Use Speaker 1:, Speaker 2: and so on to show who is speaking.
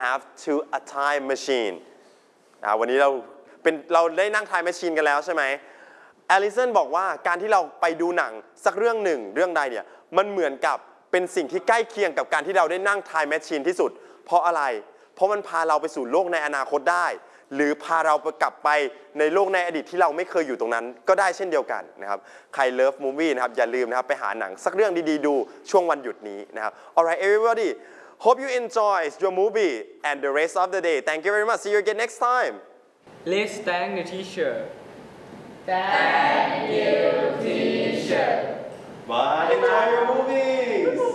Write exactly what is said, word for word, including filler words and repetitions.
Speaker 1: have to a time machine วันนี้เราเป็นเราได้นั่ง time machine กันแล้วใช่ไหมแอลิสันบอกว่าการที่เราไปดูหนังสักเรื่องหนึ่งเรื่องใดเนี่ยมันเหมือนกับเป็นสิ่งที่ใกล้เคียงกับการที่เราได้นั่ง time machine ที่สุดเพราะอะไรเพราะมันพาเราไปสู่โลกในอนาคตได้หรือพาเราไปกลับไปในโลกในอดีตที่เราไม่เคยอยู่ตรงนั้นก็ได้เช่นเดียวกันนะครับใคร Love Movie นะครับอย่าลืมนะครับไปหาหนังสักเรื่องดีๆดูช่วงวันหยุดนี้นะครับ Alright everybody hope you enjoy your movie and the rest of the day thank you very much see you again next time
Speaker 2: Let's thank the teacher
Speaker 3: Thank you teacher
Speaker 1: bye enjoy your movies